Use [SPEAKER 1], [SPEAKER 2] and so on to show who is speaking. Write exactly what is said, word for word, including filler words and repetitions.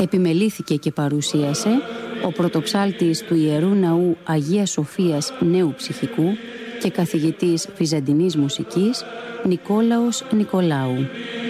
[SPEAKER 1] Επιμελήθηκε και παρουσίασε ο πρωτοψάλτης του Ιερού Ναού Αγίας Σοφίας Νέου Ψυχικού και καθηγητής Βυζαντινής Μουσικής Νικόλαος Νικολάου.